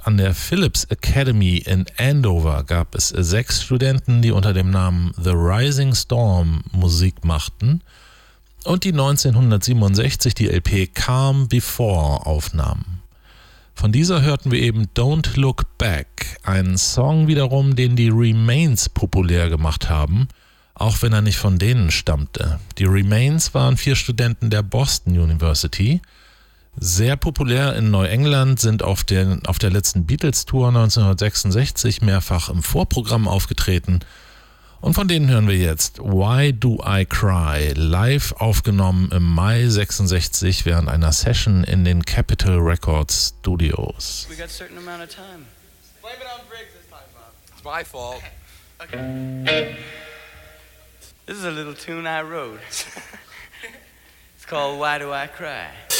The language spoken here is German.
Und an der Phillips Academy in Andover gab es 6 Studenten, die unter dem Namen The Rising Storm Musik machten und die 1967 die LP Calm Before aufnahmen. Von dieser hörten wir eben Don't Look Back, einen Song wiederum, den die Remains populär gemacht haben, auch wenn er nicht von denen stammte. Die Remains waren 4 Studenten der Boston University, sehr populär in Neuengland, sind auf der letzten Beatles-Tour 1966 mehrfach im Vorprogramm aufgetreten. Und von denen hören wir jetzt Why Do I Cry, live aufgenommen im Mai 66 während einer Session in den Capitol Records Studios. We got a certain amount of time. Blame it on Briggs this time, Bob. It's my fault. Okay. This is a little tune I wrote. It's called Why Do I Cry?